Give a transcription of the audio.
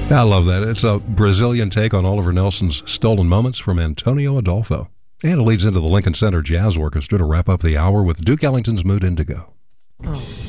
I love that. It's a Brazilian take on Oliver Nelson's Stolen Moments from Antonio Adolfo. And it leads into the Lincoln Center Jazz Orchestra to wrap up the hour with Duke Ellington's Mood Indigo. Oh.